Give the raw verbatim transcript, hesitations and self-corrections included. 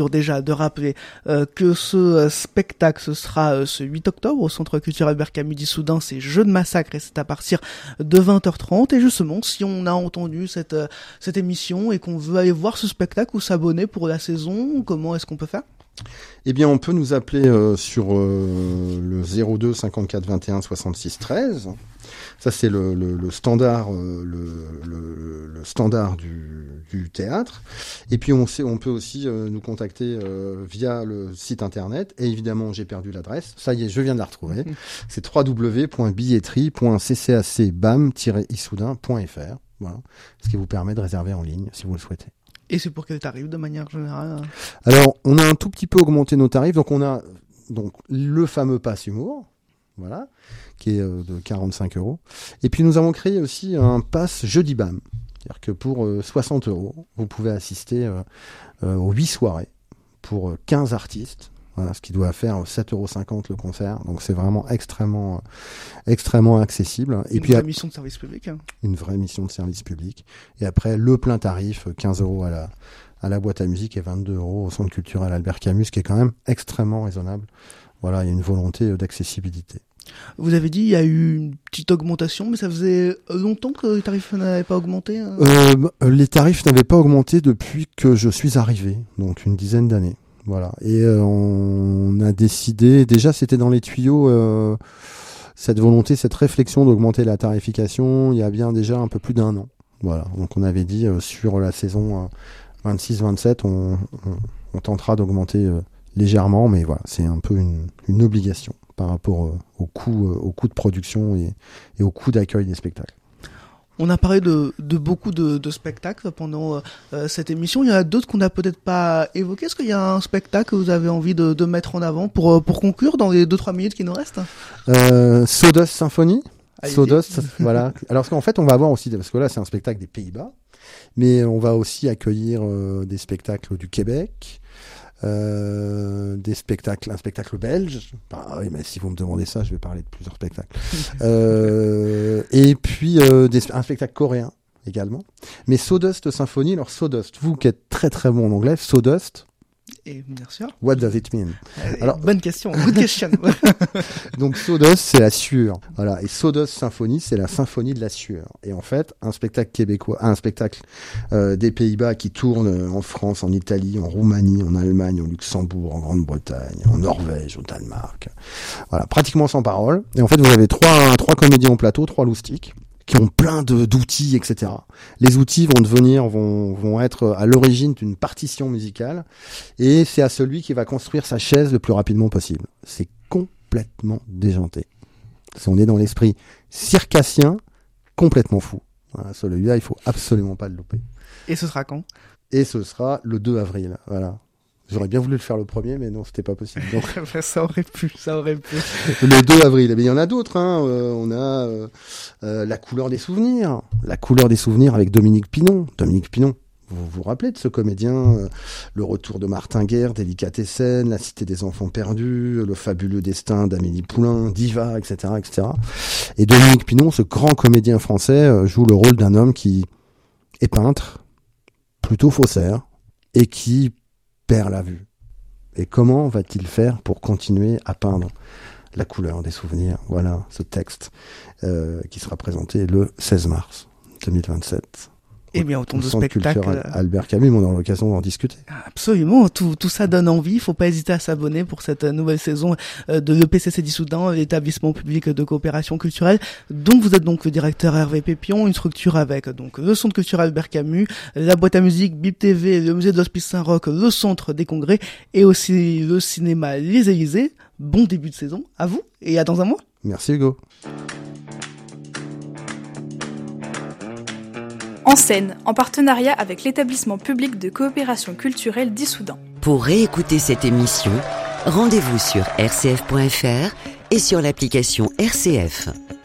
Déjà de rappeler euh, que ce euh, spectacle ce sera euh, ce huit octobre au Centre culturel Albert Camus d'Issoudun, c'est Jeux de massacre et c'est à partir de vingt heures trente. Et justement, si on a entendu cette euh, cette émission et qu'on veut aller voir ce spectacle ou s'abonner pour la saison, comment est-ce qu'on peut faire ? Eh bien, on peut nous appeler euh, sur euh, le zéro deux cinquante-quatre vingt et un soixante-six treize. Ça, c'est le, le, le standard, euh, le, le, le standard du, du théâtre. Et puis, on, sait, on peut aussi euh, nous contacter euh, via le site internet. Et évidemment, j'ai perdu l'adresse. Ça y est, je viens de la retrouver. C'est w w w point billetterie point c c a c b a m tiret issoudun point f r. Voilà. Ce qui vous permet de réserver en ligne, si vous le souhaitez. Et c'est pour quel tarif de manière générale ? Alors, on a un tout petit peu augmenté nos tarifs. Donc, on a donc le fameux pass humour, voilà, qui est euh, de quarante-cinq euros. Et puis, nous avons créé aussi un pass Jeudi B A M. C'est-à-dire que pour euh, soixante euros, vous pouvez assister euh, euh, aux huit soirées pour euh, quinze artistes. Voilà, ce qui doit faire sept euros cinquante le concert. Donc, c'est vraiment extrêmement, euh, extrêmement accessible. Et une puis, vraie mission de service public. Hein. Une vraie mission de service public. Et après, le plein tarif, quinze euros à la, à la boîte à musique et vingt-deux euros au Centre culturel Albert Camus, qui est quand même extrêmement raisonnable. Voilà, il y a une volonté d'accessibilité. Vous avez dit il y a eu une petite augmentation, mais ça faisait longtemps que les tarifs n'avaient pas augmenté hein euh, Les tarifs n'avaient pas augmenté depuis que je suis arrivé, donc une dizaine d'années. Voilà. Et euh, on a décidé, déjà c'était dans les tuyaux, euh, cette volonté, cette réflexion d'augmenter la tarification, il y a bien déjà un peu plus d'un an. Voilà. Donc on avait dit euh, sur la saison euh, vingt-six vingt-sept, on, on, on tentera d'augmenter euh, légèrement, mais voilà, c'est un peu une, une obligation par rapport euh, au coût, euh, au coût de production et, et au coût d'accueil des spectacles. On a parlé de, de beaucoup de, de spectacles pendant euh, cette émission. Il y en a d'autres qu'on n'a peut-être pas évoqués. Est-ce qu'il y a un spectacle que vous avez envie de, de mettre en avant pour, pour conclure dans les deux trois minutes qui nous restent ? euh, Sawdust Symphony. Allez-y. Sawdust, voilà. Alors qu'en fait, on va avoir aussi, parce que là, c'est un spectacle des Pays-Bas, mais on va aussi accueillir euh, des spectacles du Québec. Euh, des spectacles, un spectacle belge. Bah oui, mais si vous me demandez ça, je vais parler de plusieurs spectacles. euh, et puis euh, des, un spectacle coréen également. Mais Sawdust Symphony, alors Sawdust, vous qui êtes très très bon en anglais, Sawdust. Et bien sûr. What does it mean? Alors, bonne question, good question. Donc Sawdust, c'est la sueur. Voilà. Et Sawdust Symphony, c'est la symphonie de la sueur. Et en fait, un spectacle québécois, un spectacle euh, des Pays-Bas qui tourne en France, en Italie, en Roumanie, en Allemagne, au Luxembourg, en Grande-Bretagne, en Norvège, au Danemark. Voilà, pratiquement sans parole. Et en fait, vous avez trois trois comédiens au plateau, trois loustiques, qui ont plein de d'outils, et cetera. Les outils vont devenir, vont vont être à l'origine d'une partition musicale, et c'est à celui qui va construire sa chaise le plus rapidement possible. C'est complètement déjanté. On est dans l'esprit circassien, complètement fou. Voilà, celui-là, il faut absolument pas le louper. Et ce sera quand ? Et ce sera le deux avril. Voilà. J'aurais bien voulu le faire le premier, mais non, c'était pas possible. Donc... ça aurait pu, ça aurait pu. Le deux avril. Mais il y en a d'autres, hein. Euh, on a euh, euh, La couleur des souvenirs. La couleur des souvenirs avec Dominique Pinon. Dominique Pinon. Vous vous rappelez de ce comédien, euh, Le retour de Martin Guerre, Délicatessen, La cité des enfants perdus, Le fabuleux destin d'Amélie Poulain, Diva, et cetera, et cetera. Et Dominique Pinon, ce grand comédien français, euh, joue le rôle d'un homme qui est peintre, plutôt faussaire, et qui perd la vue. Et comment va-t-il faire pour continuer à peindre la couleur des souvenirs? Voilà ce texte euh, qui sera présenté le seize mars deux mille vingt-sept. Eh bien, autant de Centre spectacles. culturel Albert Camus, on aura l'occasion d'en discuter. Absolument, tout, tout ça donne envie. Il faut pas hésiter à s'abonner pour cette nouvelle saison de l'E P C C d'Issoudun, l'établissement public de coopération culturelle. Donc, vous êtes donc le directeur Hervé Pépion, une structure avec donc le Centre culturel Albert Camus, la boîte à musique, B I P T V, le musée de l'Hospice Saint-Roch, le Centre des Congrès et aussi le cinéma Les Élysées. Bon début de saison à vous et à dans un mois. Merci Hugo. En scène, en partenariat avec l'établissement public de coopération culturelle d'Issoudun. Pour réécouter cette émission, rendez-vous sur r c f point f r et sur l'application R C F.